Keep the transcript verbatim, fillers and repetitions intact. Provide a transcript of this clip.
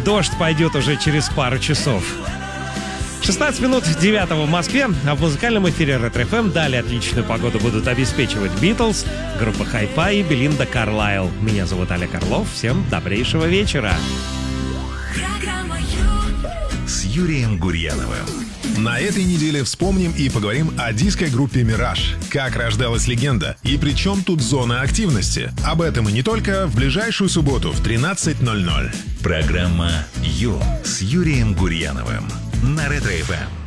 дождь пойдет уже через пару часов. шестнадцать минут девятого в Москве, а в музыкальном эфире Ретро эф эм далее отличную погоду будут обеспечивать Битлз, группа Hi-Fi и Белинда Карлайл. Меня зовут Олег Орлов, всем добрейшего вечера. С Юрием Гурьяновым. На этой неделе вспомним и поговорим о диско-группе «Мираж». Как рождалась легенда и при чем тут зона активности. Об этом и не только в ближайшую субботу в тринадцать ноль ноль. Программа «Ю» с Юрием Гурьяновым на Ретро эф эм.